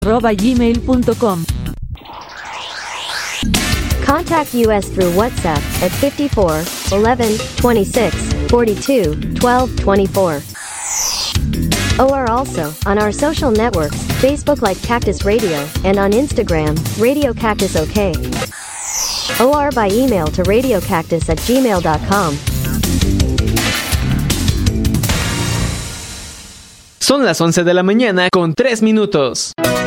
@gmail.com. Contact us through WhatsApp at 54 11 26 42 12 24. Or also on our social networks, Facebook like Cactus Radio, and on Instagram, Radio Cactus OK. Or by email to radiocactus@gmail.com. Son las 11 de la mañana con 3 minutos.